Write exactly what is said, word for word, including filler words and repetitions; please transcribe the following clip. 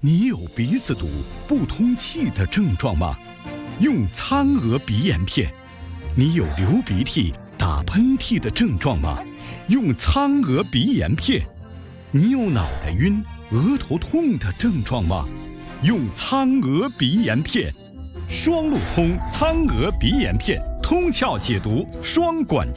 你有鼻子堵、不通气的症状吗？用苍鹅鼻炎片。你有流鼻涕、打喷嚏的症状吗？用苍鹅鼻炎片。你有脑袋晕、额头痛的症状吗？用苍鹅鼻炎片。双路通苍鹅鼻炎片，通窍解毒，双管